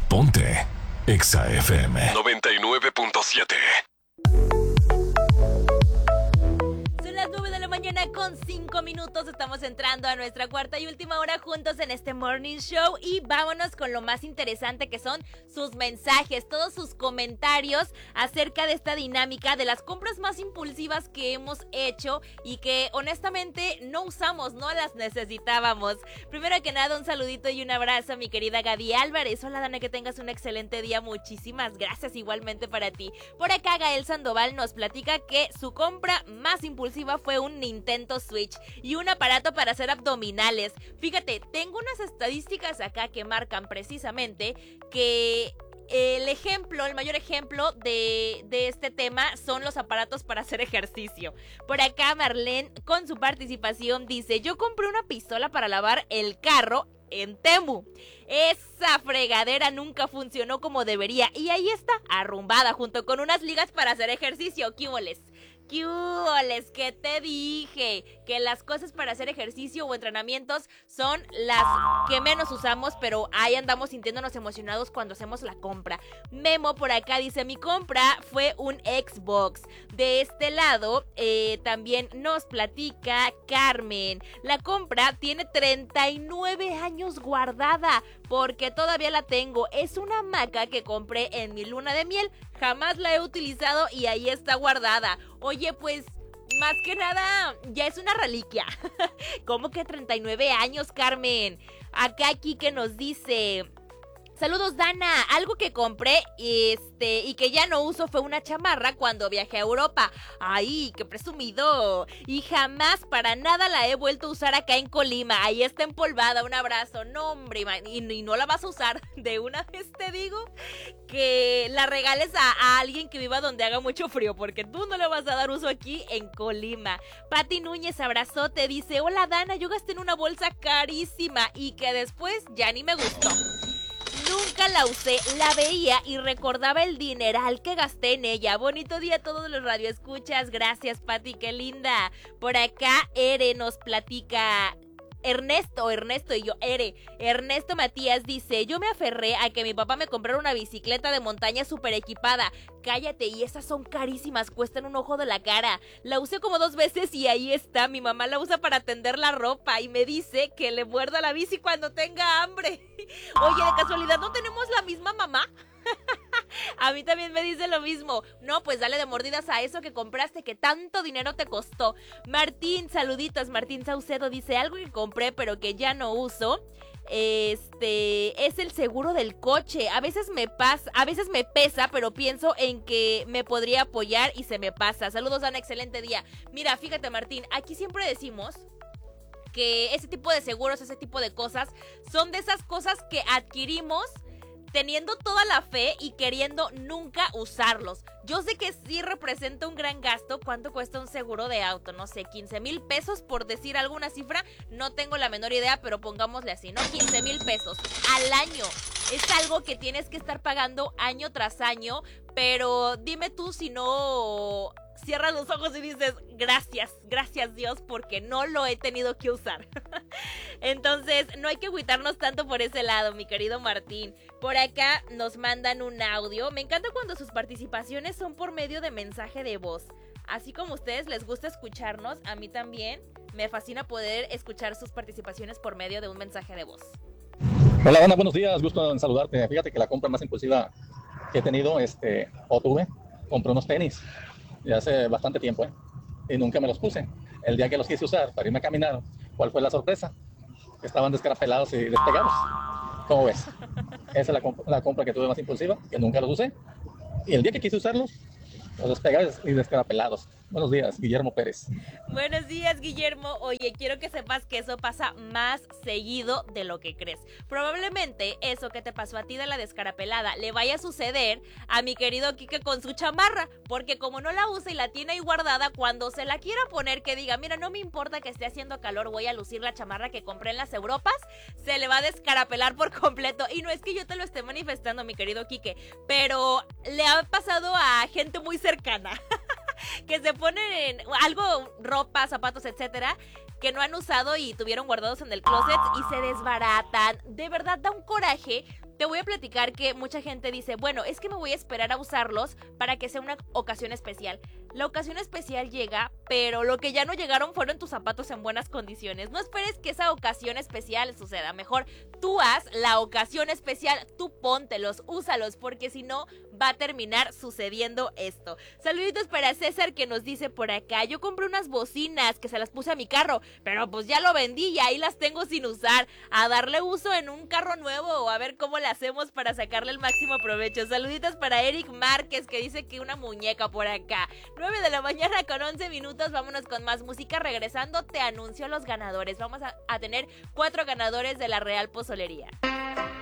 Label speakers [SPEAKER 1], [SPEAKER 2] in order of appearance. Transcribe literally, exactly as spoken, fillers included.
[SPEAKER 1] Ponte Exa F M noventa y nueve punto siete.
[SPEAKER 2] Las nueve de la mañana con cinco minutos. Estamos entrando a nuestra cuarta y última hora juntos en este Morning Show. Y vámonos con lo más interesante, que son sus mensajes, todos sus comentarios acerca de esta dinámica de las compras más impulsivas que hemos hecho y que honestamente no usamos, no las necesitábamos. Primero que nada, un saludito y un abrazo a mi querida Gaby Álvarez. Hola Dana, que tengas un excelente día. Muchísimas gracias, igualmente para ti. Por acá Gael Sandoval nos platica que su compra más impulsiva fue un Nintendo Switch y un aparato para hacer abdominales. Fíjate, tengo unas estadísticas acá que marcan precisamente que el ejemplo, el mayor ejemplo de, de este tema son los aparatos para hacer ejercicio. Por acá Marlene, con su participación, dice: yo compré una pistola para lavar el carro en Temu. Esa fregadera nunca funcionó como debería y ahí está, arrumbada junto con unas ligas para hacer ejercicio. ¿Qué huboles? ¿Qué huboles? ¿Qué te dije? Que las cosas para hacer ejercicio o entrenamientos son las que menos usamos, pero ahí andamos sintiéndonos emocionados cuando hacemos la compra. Memo por acá dice: mi compra fue un Xbox. De este lado eh, también nos platica Carmen: la compra tiene treinta y nueve años guardada porque todavía la tengo. Es una hamaca que compré en mi luna de miel. Jamás la he utilizado y ahí está guardada. Oye, pues, más que nada, ya es una reliquia. ¿Cómo que treinta y nueve años, Carmen? Acá Kike nos dice: saludos Dana, algo que compré este y que ya no uso fue una chamarra cuando viajé a Europa. Ay, qué presumido. Y jamás para nada la he vuelto a usar acá en Colima. Ahí está empolvada, un abrazo. No, hombre, y, y no la vas a usar. De una vez te digo que la regales a, a alguien que viva donde haga mucho frío, porque tú no le vas a dar uso aquí en Colima. Pati Núñez, abrazote, dice: hola Dana, yo gasté en una bolsa carísima y que después ya ni me gustó. Nunca la usé, la veía y recordaba el dineral que gasté en ella. Bonito día a todos los radioescuchas. Gracias, Pati, qué linda. Por acá Ere nos platica... Ernesto, Ernesto y yo, Ere, Ernesto Matías dice: yo me aferré a que mi papá me comprara una bicicleta de montaña súper equipada. Cállate, y esas son carísimas, cuestan un ojo de la cara. La usé como dos veces y ahí está, mi mamá la usa para tender la ropa y me dice que le muerda la bici cuando tenga hambre. Oye, de casualidad, ¿no tenemos la misma mamá? A mí también me dice lo mismo. No, pues dale de mordidas a eso que compraste, que tanto dinero te costó. Martín, saluditos. Martín Saucedo dice: algo que compré pero que ya no uso. Este es el seguro del coche. A veces me pasa, a veces me pesa, pero pienso en que me podría apoyar y se me pasa. Saludos, Ana, excelente día. Mira, fíjate, Martín, aquí siempre decimos que ese tipo de seguros, ese tipo de cosas, son de esas cosas que adquirimos teniendo toda la fe y queriendo nunca usarlos. Yo sé que sí representa un gran gasto. ¿Cuánto cuesta un seguro de auto? No sé, quince mil pesos, por decir alguna cifra. No tengo la menor idea, pero pongámosle así, ¿no? quince mil pesos al año. Es algo que tienes que estar pagando año tras año, pero dime tú si no... cierras los ojos y dices: gracias, gracias Dios, porque no lo he tenido que usar. Entonces, no hay que agüitarnos tanto por ese lado, mi querido Martín. Por acá nos mandan un audio. Me encanta cuando sus participaciones son por medio de mensaje de voz. Así como a ustedes les gusta escucharnos, a mí también me fascina poder escuchar sus participaciones por medio de un mensaje de voz.
[SPEAKER 3] Hola, Ana, buenos días, gusto en saludarte. Fíjate que la compra más impulsiva que he tenido, este, o tuve, compré unos tenis de hace bastante tiempo, ¿eh? Y nunca me los puse. El día que los quise usar para irme a caminar, ¿cuál fue la sorpresa? Estaban descarapelados y despegados. ¿Cómo ves? Esa es la, comp- la compra que tuve más impulsiva, que nunca los usé. Y el día que quise usarlos, los despegados y descarapelados. Buenos días, Guillermo Pérez.
[SPEAKER 2] Buenos días, Guillermo. Oye, quiero que sepas que eso pasa más seguido de lo que crees. Probablemente eso que te pasó a ti de la descarapelada le vaya a suceder a mi querido Quique con su chamarra, porque como no la usa y la tiene ahí guardada, cuando se la quiera poner, que diga: mira, no me importa que esté haciendo calor, voy a lucir la chamarra que compré en las Europas, se le va a descarapelar por completo. Y no es que yo te lo esté manifestando, mi querido Quique, pero le ha pasado a gente muy cercana que se ponen algo, ropa, zapatos, etcétera, que no han usado y tuvieron guardados en el closet y se desbaratan. De verdad da un coraje te voy a platicar que mucha gente dice, bueno, es que me voy a esperar a usarlos para que sea una ocasión especial. La ocasión especial llega, pero lo que ya no llegaron fueron tus zapatos en buenas condiciones. No esperes que esa ocasión especial suceda. Mejor tú haz la ocasión especial, tú póntelos, úsalos, porque si no va a terminar sucediendo esto. Saluditos para César que nos dice por acá, yo compré unas bocinas que se las puse a mi carro, pero pues ya lo vendí y ahí las tengo sin usar. A darle uso en un carro nuevo o a ver cómo le hacemos para sacarle el máximo provecho. Saluditos para Eric Márquez que dice que una muñeca por acá. nueve de la mañana con once minutos, vámonos con más música. Regresando te anuncio los ganadores. Vamos a, a tener cuatro ganadores de la Real Pozolería.